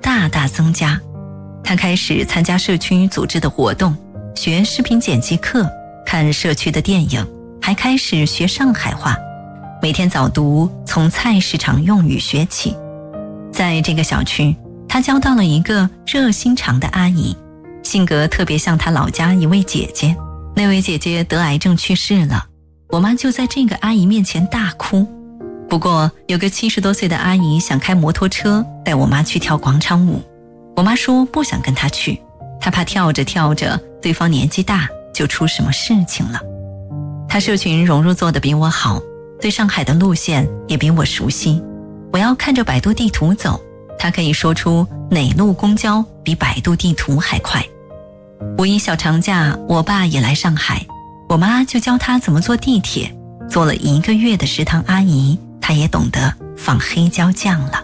大大增加。他开始参加社区组织的活动，学视频剪辑课，看社区的电影，还开始学上海话，每天早读从菜市场用语学起。在这个小区，他交到了一个热心肠的阿姨，性格特别像他老家一位姐姐。那位姐姐得癌症去世了，我妈就在这个阿姨面前大哭。不过有个70多岁的阿姨想开摩托车带我妈去跳广场舞，我妈说不想跟她去，她怕跳着跳着对方年纪大就出什么事情了。她社群融入做得比我好，对上海的路线也比我熟悉，我要看着百度地图走，她可以说出哪路公交比百度地图还快。五一小长假，我爸也来上海，我妈就教他怎么坐地铁，做了1个月的食堂阿姨，她也懂得放黑椒酱了。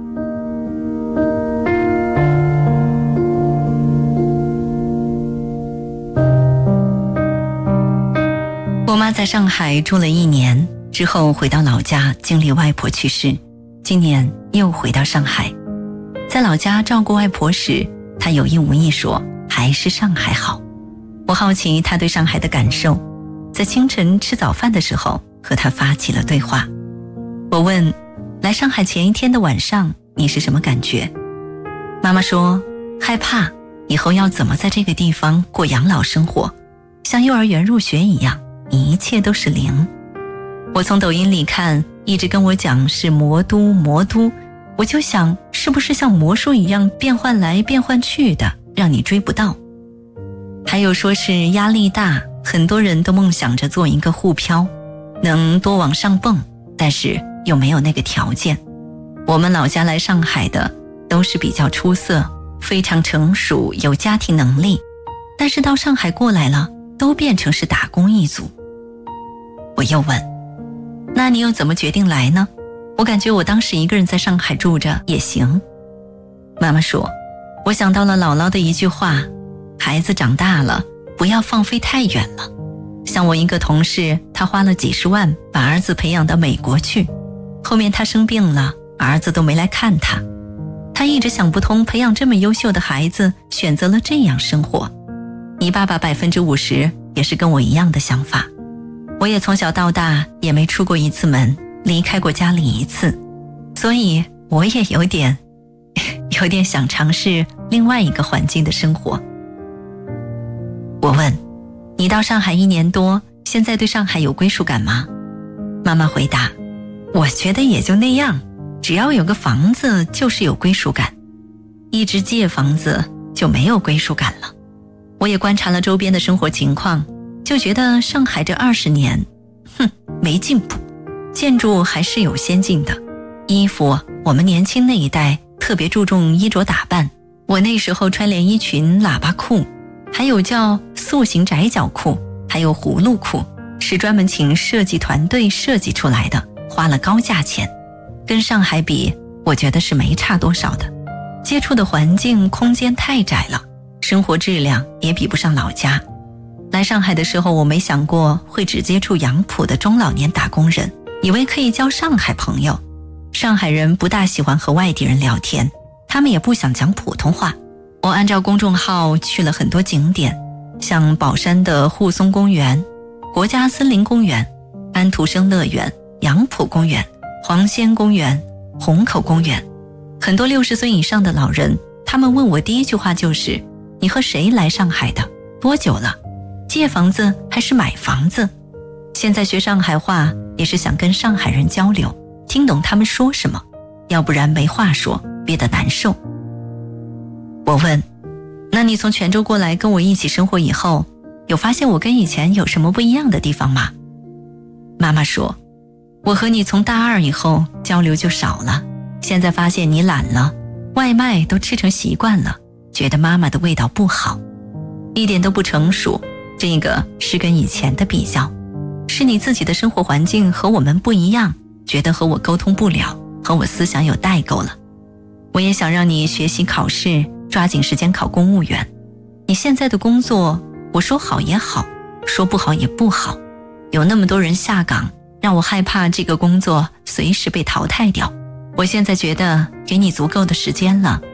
我妈在上海住了1年之后回到老家，经历外婆去世，今年又回到上海。在老家照顾外婆时，她有意无意说还是上海好。我好奇她对上海的感受，在清晨吃早饭的时候和她发起了对话。我问，来上海前一天的晚上你是什么感觉？妈妈说，害怕以后要怎么在这个地方过养老生活，像幼儿园入学一样，一切都是零。我从抖音里看，一直跟我讲是魔都，我就想是不是像魔术一样变换来变换去的，让你追不到。还有说是压力大，很多人都梦想着做一个沪漂，能多往上蹦，但是又没有那个条件。我们老家来上海的都是比较出色，非常成熟，有家庭能力，但是到上海过来了，都变成是打工一族。我又问，那你又怎么决定来呢？我感觉我当时一个人在上海住着也行。妈妈说，我想到了姥姥的一句话，孩子长大了，不要放飞太远了。像我一个同事，他花了几十万把儿子培养到美国去，后面他生病了，儿子都没来看他。他一直想不通，培养这么优秀的孩子，选择了这样生活。你爸爸50%也是跟我一样的想法。我也从小到大也没出过1次门，离开过家里1次，所以我也有点想尝试另外一个环境的生活。我问，你到上海1年多，现在对上海有归属感吗？妈妈回答，我觉得也就那样，只要有个房子就是有归属感，一直借房子就没有归属感了。我也观察了周边的生活情况，就觉得上海这20年没进步，建筑还是有先进的，衣服我们年轻那一代特别注重衣着打扮，我那时候穿连衣裙、喇叭裤，还有叫塑形窄脚裤，还有葫芦裤，是专门请设计团队设计出来的，花了高价钱。跟上海比，我觉得是没差多少的。接触的环境空间太窄了，生活质量也比不上老家。来上海的时候，我没想过会只接触杨浦的中老年打工人，以为可以交上海朋友。上海人不大喜欢和外地人聊天，他们也不想讲普通话。我按照公众号去了很多景点，像宝山的沪松公园、国家森林公园、安徒生乐园、杨浦公园、黄仙公园、虹口公园。很多60岁以上的老人，他们问我第一句话就是，你和谁来上海的？多久了？借房子还是买房子？现在学上海话也是想跟上海人交流，听懂他们说什么，要不然没话说，憋得难受。我问，那你从泉州过来跟我一起生活以后，有发现我跟以前有什么不一样的地方吗？妈妈说，我和你从大2以后交流就少了，现在发现你懒了，外卖都吃成习惯了，觉得妈妈的味道不好，一点都不成熟。这个是跟以前的比较，是你自己的生活环境和我们不一样，觉得和我沟通不了，和我思想有代沟了。我也想让你学习考试，抓紧时间考公务员。你现在的工作，我说好也好，说不好也不好，有那么多人下岗，让我害怕这个工作随时被淘汰掉。我现在觉得给你足够的时间了，